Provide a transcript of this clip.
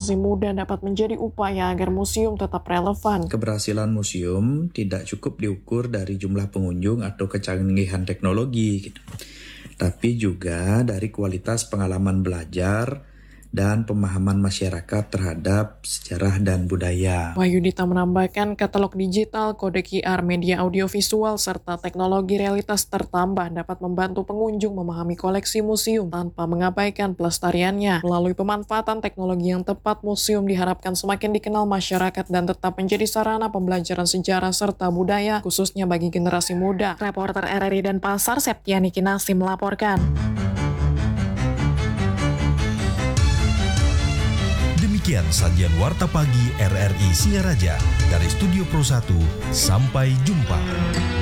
generasi muda dapat menjadi upaya agar museum tetap relevan. Keberhasilan museum tidak cukup diukur dari jumlah pengunjung atau kecanggihan teknologi, gitu, tapi juga dari kualitas pengalaman belajar dan pemahaman masyarakat terhadap sejarah dan budaya. Wahyudita menambahkan katalog digital, kode QR, media audiovisual, serta teknologi realitas tertambah dapat membantu pengunjung memahami koleksi museum tanpa mengabaikan pelestariannya. Melalui pemanfaatan teknologi yang tepat, museum diharapkan semakin dikenal masyarakat dan tetap menjadi sarana pembelajaran sejarah serta budaya, khususnya bagi generasi muda. Reporter RRI Denpasar, Septiani Kinasi melaporkan. Demikian sajian Warta Pagi RRI Singaraja. Dari Studio Pro 1, sampai jumpa.